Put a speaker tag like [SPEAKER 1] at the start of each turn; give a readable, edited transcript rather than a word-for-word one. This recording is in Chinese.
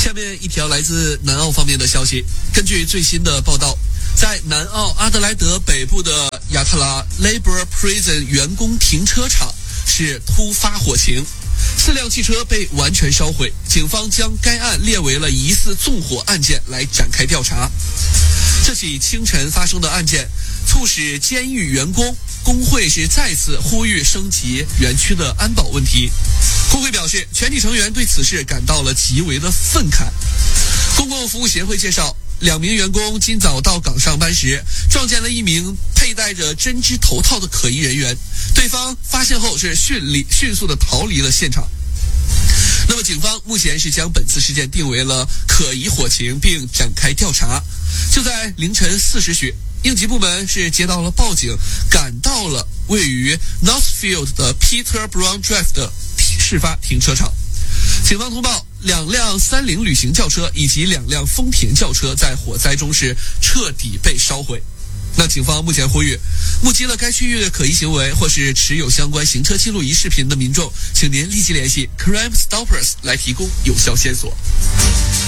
[SPEAKER 1] 下面一条来自南澳方面的消息，根据最新的报道，在南澳阿德莱德北部的亚特拉 Labour Prison 员工停车场是突发火情，4辆汽车被完全烧毁，警方将该案列为了疑似纵火案件来展开调查。这起清晨发生的案件促使监狱员工工会是再次呼吁升级园区的安保问题。工会表示，全体成员对此事感到了极为的愤慨。公共服务协会介绍，2名员工今早到岗上班时，撞见了一名佩戴着针织头套的可疑人员，对方发现后是迅速的逃离了现场。那么警方目前是将本次事件定为了可疑火情，并展开调查。就在凌晨4时许，应急部门是接到了报警，赶到了位于 Northfield 的 Peter Brown Drive 的事发停车场。警方通报，2辆30旅行轿车以及2辆丰田轿车在火灾中是彻底被烧毁。那警方目前呼吁，目击了该区域的可疑行为或是持有相关行车记录仪视频的民众，请您立即联系 Crime Stoppers 来提供有效线索。